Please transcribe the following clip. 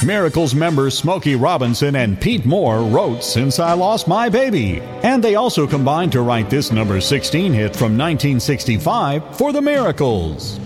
Miracles members Smokey Robinson and Pete Moore wrote Since I Lost My Baby, and they also combined to write this number 16 hit from 1965 for the Miracles.